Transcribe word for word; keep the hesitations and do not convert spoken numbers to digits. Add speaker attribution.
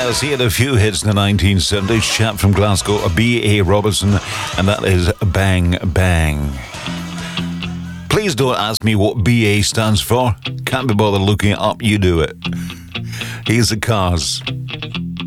Speaker 1: Yes, he had a few hits in the nineteen seventies. Chap from Glasgow, B A Robertson, and that is Bang Bang. Please don't ask me what B A stands for. Can't be bothered looking it up, you do it. Here's the Cars.